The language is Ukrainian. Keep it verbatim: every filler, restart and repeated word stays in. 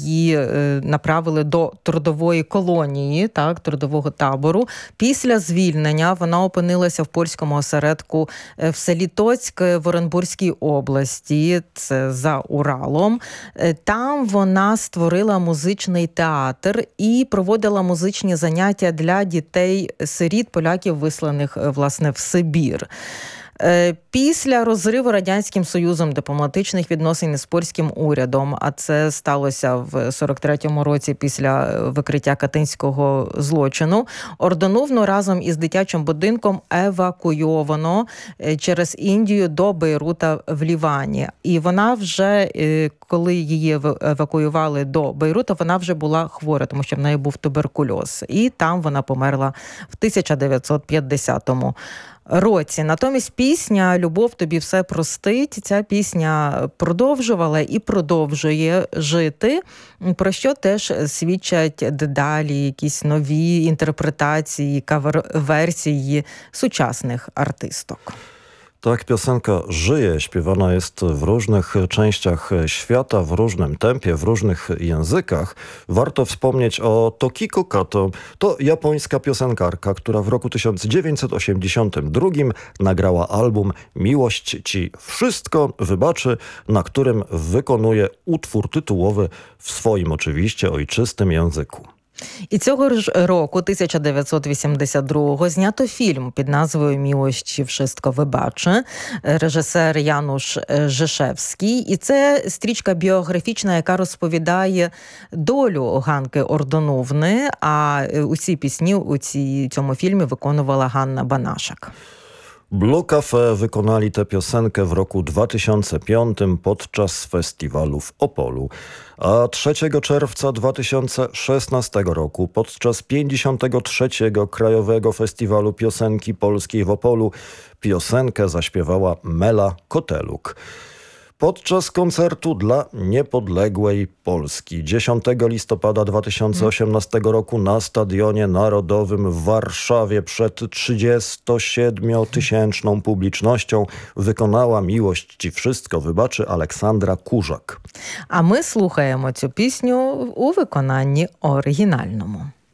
її направили до трудової колонії, так, трудового табору. Після звільнення вона опинилася в польському осередку в селі Тоцьк в Оренбурзькій області, це за Уралом. Там вона створила музичний театр і проводила музичні заняття для дітей-сиріт, поляків, висланих, власне, в Сибір. Після розриву Радянським Союзом дипломатичних відносин з польським урядом, а це сталося в сорок третьому році після викриття катинського злочину, Ордонувну разом із дитячим будинком евакуйовано через Індію до Бейрута в Лівані. І вона вже, коли її евакуювали до Бейрута, вона вже була хвора, тому що в неї був туберкульоз. І там вона померла в тисяча дев'ятсот п'ятдесятому році. Натомість пісня «Любов тобі все простить», ця пісня продовжувала і продовжує жити, про що теж свідчать дедалі якісь нові інтерпретації, кавер-версії sучasnych artystok. Tak, piosenka żyje, śpiewana jest w różnych częściach świata, w różnym tempie, w różnych językach. Warto wspomnieć o Tokiko Kato. To japońska piosenkarka, która w roku tysiąc dziewięćset osiemdziesiątym drugim nagrała album Miłość ci wszystko wybaczy, na którym wykonuje utwór tytułowy w swoim oczywiście ojczystym języku. І цього ж року, тисяча дев'ятсот вісімдесят другого, знято фільм під назвою «Мілощі wszystko вибаче», режисер Януш Жишевський. І це стрічка біографічна, яка розповідає долю Ганки Ордонувни, а усі пісні у цій, цьому фільмі виконувала Ганна Банашак. Blue Cafe wykonali tę piosenkę w roku dwa tysiące piątym podczas festiwalu w Opolu, a trzeciego czerwca dwa tysiące szesnastego roku podczas pięćdziesiątego trzeciego Krajowego Festiwalu Piosenki Polskiej w Opolu piosenkę zaśpiewała Mela Koteluk. Podczas koncertu dla niepodległej Polski dziesiątego listopada dwa tysiące osiemnastego roku na Stadionie Narodowym w Warszawie przed trzydziestosiedmiotysięczną publicznością wykonała «Miłość ci wszystko wybaczy» Aleksandra Kurzak. А ми слухаємо цю пісню у виконанні оригінальному.